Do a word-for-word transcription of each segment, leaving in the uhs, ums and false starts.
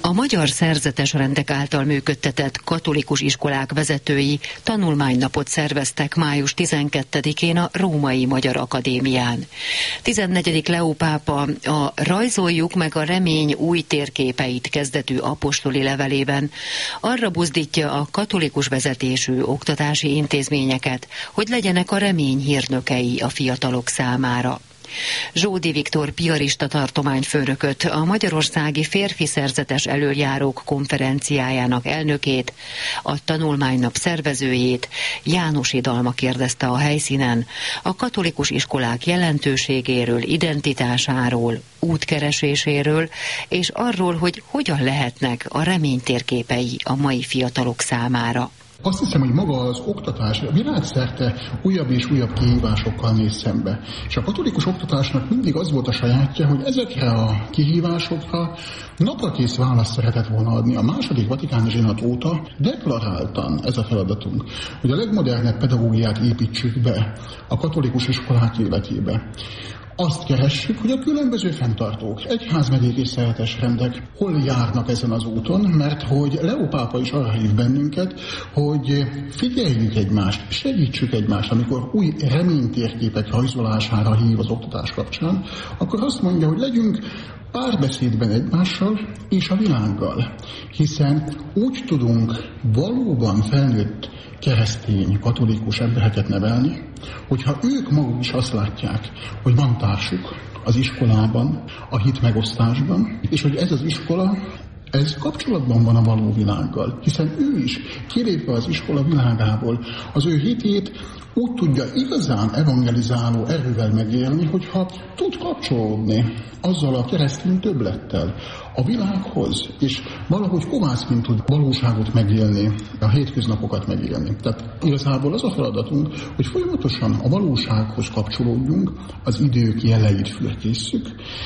A magyar szerzetes rendek által működtetett katolikus iskolák vezetői tanulmánynapot szerveztek május tizenkettedikén a Római Magyar Akadémián. tizennegyedik Leó pápa a Rajzoljuk meg a remény új térképeit kezdetű apostoli levelében arra buzdítja a katolikus vezetésű oktatási intézményeket, hogy legyenek a remény hírnökei a fiatalok számára. Zsódi Viktor piarista tartományfőnököt, a Magyarországi Férfi Szerzetes Elöljárók konferenciájának elnökét, a tanulmánynap szervezőjét, Jánosi Dalma kérdezte a helyszínen a katolikus iskolák jelentőségéről, identitásáról, útkereséséről, és arról, hogy hogyan lehetnek a remény térképei a mai fiatalok számára. Azt hiszem, hogy maga az oktatás világszerte újabb és újabb kihívásokkal néz szembe. És a katolikus oktatásnak mindig az volt a sajátja, hogy ezekre a kihívásokra naprakész választ szeretett volna adni. A második vatikáni zsinat óta deklaráltan ez a feladatunk, hogy a legmodernebb pedagógiát építsük be a katolikus iskolák életébe. Azt keressük, hogy a különböző fenntartók, egyházmegyék és szerzetes rendek hol járnak ezen az úton, mert hogy Leó pápa is arra hív bennünket, hogy figyeljük egymást, segítsük egymást, amikor új reménytérképek rajzolására hív az oktatás kapcsán, akkor azt mondja, hogy legyünk párbeszédben egymással és a világgal, hiszen úgy tudunk valóban felnőtt keresztény, katolikus embereket nevelni, hogyha ők maguk is azt látják, hogy van társuk az iskolában, a hit megosztásban, és hogy ez az iskola, ez kapcsolatban van a való világgal, hiszen ő is, kilépve az iskola világából, az ő hitét úgy tudja igazán evangelizáló erővel megélni, hogyha tud kapcsolódni azzal a keresztény többlettel a világhoz, és valahogy kovászként tud valóságot megélni, a hétköznapokat megélni. Tehát igazából az a feladatunk, hogy folyamatosan a valósághoz kapcsolódjunk, az idők jeleit fürkészszük,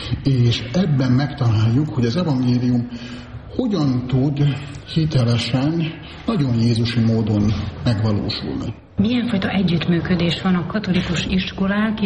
és ebben megtaláljuk, hogy az evangélium hogyan tud hitelesen, nagyon jézusi módon megvalósulni. Milyen fajta együttműködés van a katolikus iskolák